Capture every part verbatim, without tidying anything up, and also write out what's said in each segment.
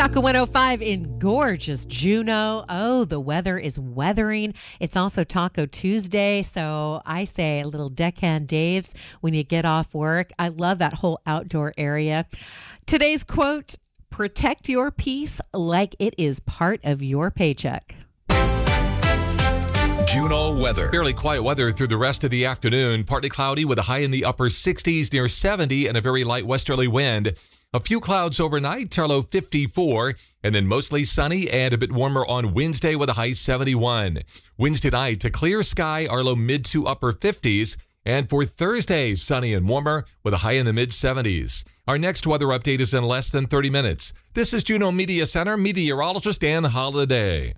Taco one oh five in gorgeous Juneau. Oh, the weather is weathering. It's also Taco Tuesday, so I say a little deckhand Dave's when you get off work. I love that whole outdoor area. Today's quote, protect your peace like it is part of your paycheck. Juneau weather. Fairly quiet weather through the rest of the afternoon. Partly cloudy with a high in the upper sixties near seventy and a very light westerly wind. A few clouds overnight, our low fifty-four, and then mostly sunny and a bit warmer on Wednesday with a high seventy-one. Wednesday night, a clear sky, our low mid to upper fifties, and for Thursday, sunny and warmer with a high in the mid seventies. Our next weather update is in less than thirty minutes. This is Juneau Media Center meteorologist Ann Holiday.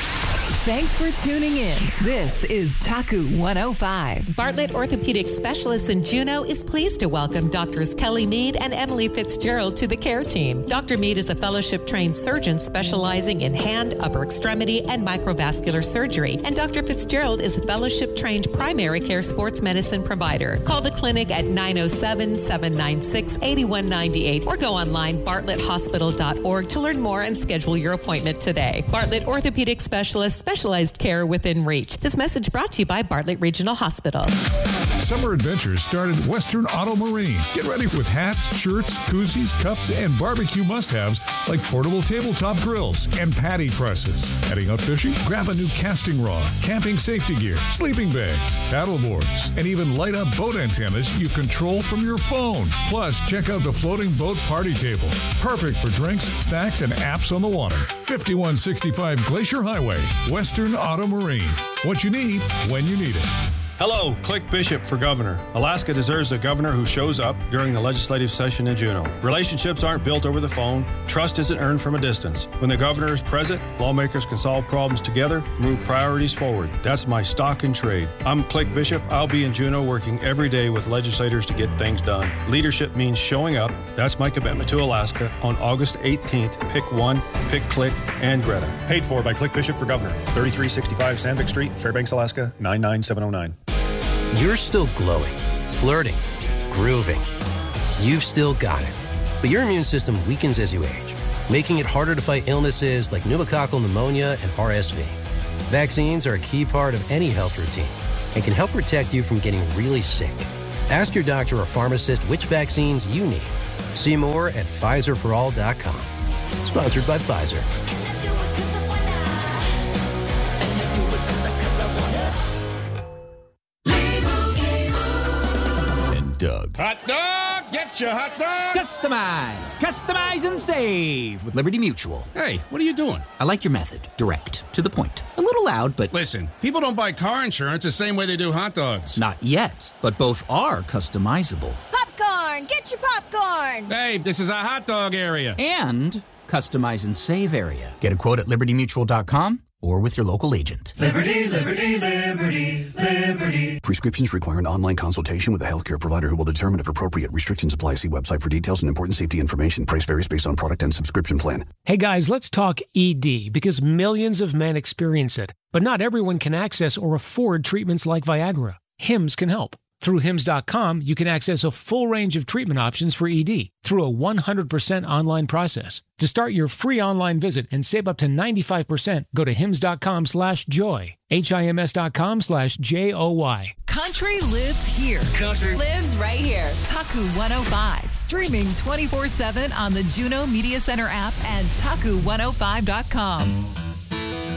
Thanks for tuning in. This is Taku one oh five. Bartlett Orthopedic Specialists in Juneau is pleased to welcome Doctors Kelly Mead and Emily Fitzgerald to the care team. Doctor Mead is a fellowship-trained surgeon specializing in hand, upper extremity, and microvascular surgery. And Doctor Fitzgerald is a fellowship-trained primary care sports medicine provider. Call the clinic at nine oh seven, seven nine six, eight one nine eight or go online bartlett hospital dot org to learn more and schedule your appointment today. Bartlett Orthopedic Specialists, specialized care within reach. This message brought to you by Bartlett Regional Hospital. Summer adventures start at Western Auto Marine. Get ready with hats, shirts, koozies, cups, and barbecue must-haves like portable tabletop grills and patty presses. Heading out fishing? Grab a new casting rod, camping safety gear, sleeping bags, paddle boards, and even light-up boat antennas you control from your phone. Plus, check out the floating boat party table. Perfect for drinks, snacks, and apps on the water. fifty-one sixty-five Glacier Highway, Western Auto Marine. What you need, when you need it. Hello, Click Bishop for governor. Alaska deserves a governor who shows up during the legislative session in Juneau. Relationships aren't built over the phone. Trust isn't earned from a distance. When the governor is present, lawmakers can solve problems together, move priorities forward. That's my stock in trade. I'm Click Bishop. I'll be in Juneau working every day with legislators to get things done. Leadership means showing up. That's my commitment to Alaska. On August eighteenth, pick one, pick Click, and Greta. Paid for by Click Bishop for governor. thirty-three sixty-five Sandvik Street, Fairbanks, Alaska, nine nine seven oh nine. You're still glowing, flirting, grooving. You've still got it. But your immune system weakens as you age, making it harder to fight illnesses like pneumococcal pneumonia and R S V. Vaccines are a key part of any health routine and can help protect you from getting really sick. Ask your doctor or pharmacist which vaccines you need. See more at Pfizer for all dot com. Sponsored by Pfizer. Doug. Hot dog! Get your hot dog! Customize! Customize and save with Liberty Mutual. Hey, what are you doing? I like your method. Direct. To the point. A little loud, but... Listen, people don't buy car insurance the same way they do hot dogs. Not yet, but both are customizable. Popcorn! Get your popcorn! Hey, this is a hot dog area. And customize and save area. Get a quote at liberty mutual dot com or with your local agent. Liberty, liberty, liberty, liberty. Prescriptions require an online consultation with a healthcare provider who will determine if appropriate. Restrictions apply. See website for details and important safety information. Price varies based on product and subscription plan. Hey guys, let's talk E D because millions of men experience it. But not everyone can access or afford treatments like Viagra. Hims can help. Through hims dot com, you can access a full range of treatment options for E D through a one hundred percent online process. To start your free online visit and save up to ninety-five percent, go to hims dot com slash joy. H I M S dot com slash J O Y. Country lives here. Country lives right here. Taku one oh five, streaming twenty-four seven on the Juneau Media Center app and taku one oh five dot com.